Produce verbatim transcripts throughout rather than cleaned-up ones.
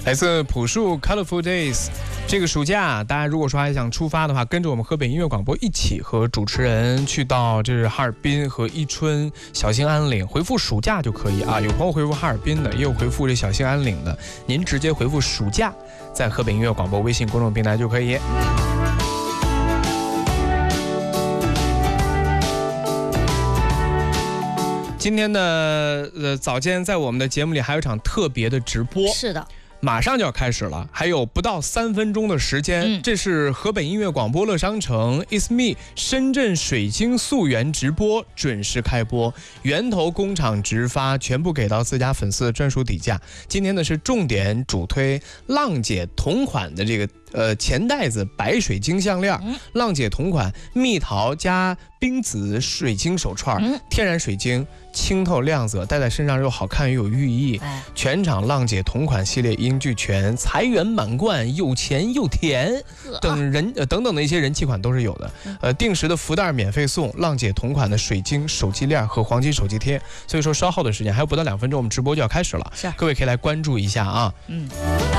来自朴树 Colorful Days。这个暑假，大家如果说还想出发的话，跟着我们河北音乐广播一起和主持人去到这是哈尔滨和伊春、小兴安岭，回复暑假就可以啊。有朋友回复哈尔滨的，也有回复这小兴安岭的，您直接回复暑假，在河北音乐广播微信公众平台就可以。今天的呃早间在我们的节目里还有一场特别的直播， 是的。 马上就要开始了，还有不到三分钟的时间、嗯、这是河北音乐广播乐商城 It's Me 深圳水晶溯源直播准时开播，源头工厂直发，全部给到自家粉丝的专属底价。今天呢是重点主推浪姐同款的这个呃钱袋子白水晶项链、嗯、浪姐同款蜜桃加冰紫水晶手串、嗯、天然水晶清透亮泽，戴在身上又好看又有寓意、哎、全场浪姐同款系列应俱全，财源满贯，有钱又甜等人、呃、等等的一些人气款都是有的、嗯、呃，定时的福袋免费送，浪姐同款的水晶手机链和黄金手机贴。所以说稍后的时间还有不到两分钟，我们直播就要开始了，各位可以来关注一下啊。嗯。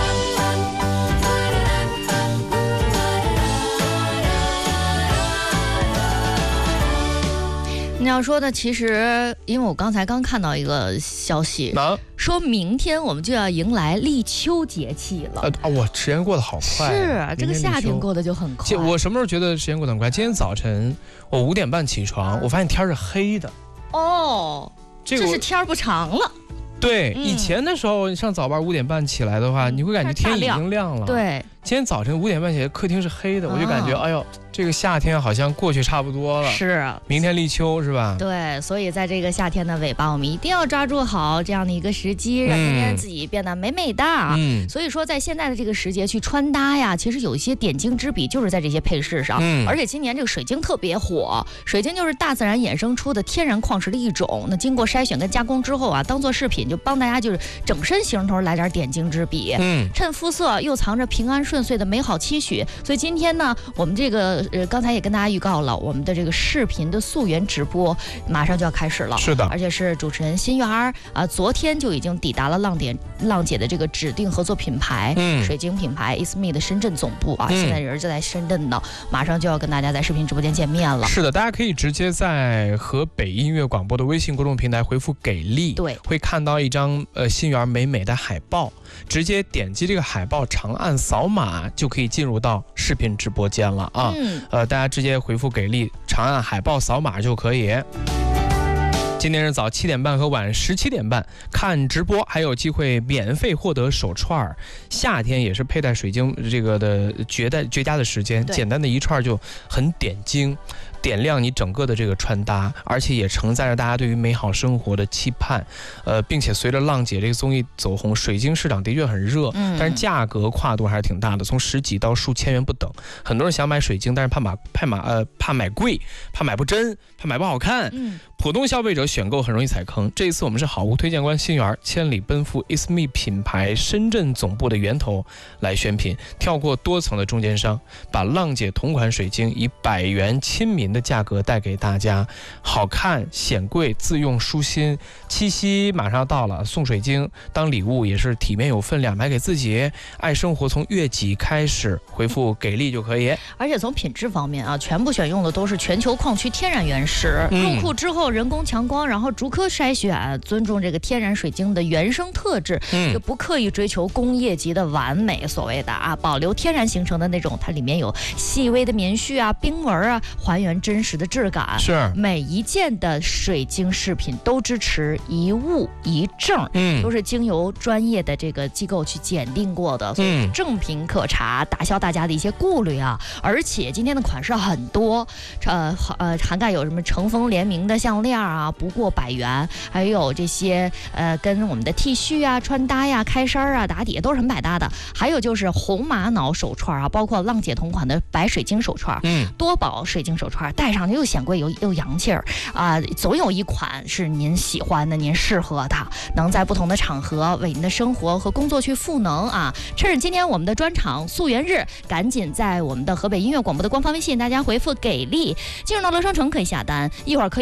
你要说的，其实因为我刚才刚看到一个消息，啊、说明天我们就要迎来立秋节气了。 啊，我时间过得好快、 啊，是这个夏天过得就很快。 我什么时候觉得时间过得很快？今天早晨我五点半起床，我发现天是黑的。 哦，这, 这是天不长了。 对、嗯，以前的时候上早班五点半起来的话，嗯、你会感觉天已经亮了。 对， 今天早晨五点半起来，客厅是黑的，我就感觉、哦、哎呦。这个夏天好像过去差不多了， 是明天立秋是吧？ 对，所以在这个夏天的尾巴，我们一定要抓住好这样的一个时机，让今天自己变得美美的。嗯，所以说在现在的这个时节去穿搭呀，其实有一些点睛之笔就是在这些配饰上。嗯，而且今年这个水晶特别火，水晶就是大自然衍生出的天然矿石的一种，那经过筛选跟加工之后啊，当做饰品就帮大家就是整身行头来点点睛之笔。嗯，衬肤色又藏着平安顺遂的美好期许。所以今天呢，我们这个。呃，刚才也跟大家预告了，我们的这个视频的溯源直播马上就要开始了。 是的， 而且是主持人心源儿啊，昨天就已经抵达了浪点浪姐的这个指定合作品牌，嗯，水晶品牌 It's Me 的深圳总部啊，嗯、现在人就在深圳呢，马上就要跟大家在视频直播间见面了。 是的，大家可以直接在河北音乐广播的微信公众平台回复“给力”， 对， 会看到一张呃心源美美的海报，直接点击这个海报，长按扫码就可以进入到视频直播间了啊。嗯。呃，大家直接回复给力，长按海报扫码就可以。今天是早七点半和晚十七点半看直播，还有机会免费获得手串。夏天也是佩戴水晶这个的绝代绝佳的时间，简单的一串就很点睛。点亮你整个的这个穿搭，而且也承载着大家对于美好生活的期盼，呃，并且随着浪姐这个综艺走红，水晶市场的确很热，嗯，但是价格跨度还是挺大的，从十几到数千元不等。很多人想买水晶，但是怕买怕买呃怕买贵，怕买不真，怕买不好看，嗯，普通消费者选购很容易踩坑。这一次我们是好物推荐官心源千里奔赴 It's Me 品牌深圳总部的源头来选品，跳过多层的中间商，把浪姐同款水晶以百元亲民的价格带给大家，好看显贵，自用舒心。七夕马上到了，送水晶当礼物也是体面有分量，买给自己。爱生活从月己开始，回复给力就可以。 而且从品质方面啊，全部选用的都是全球矿区天然原石，嗯、入库之后人工强光，然后逐颗筛选，尊重这个天然水晶的原生特质，嗯、就不刻意追求工业级的完美，所谓的啊，保留天然形成的那种，它里面有细微的棉絮啊、冰纹啊，还原真实的质感。 是每一件的水晶饰品都支持一物一证，嗯，都是经由专业的这个机构去检定过的，所以正品可查，打消大家的一些顾虑啊。而且今天的款式很多，呃呃，涵盖有什么乘风联名的项链啊，不过百元，还有这些呃跟我们的 T 恤啊、穿搭呀、开衫啊、打底都是很百搭的。还有就是红玛瑙手串啊，包括浪姐同款的白水晶手串，嗯，多宝水晶手串，戴上又显贵又又洋气儿啊，总有一款是您喜欢的、您适合的，能在不同的场合为您的生活和工作去赋能啊！趁着今天我们的专场溯源日，赶紧在我们的河北音乐广播的官方微信，大家回复给力，进入到乐商城可以下单，一会儿可以蹲下我们的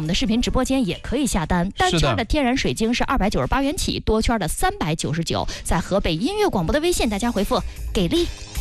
们的视频直播间也可以下单，单圈的天然水晶是二百九十八元起，多圈的三百九十九。在河北音乐广播的微信，大家回复给力。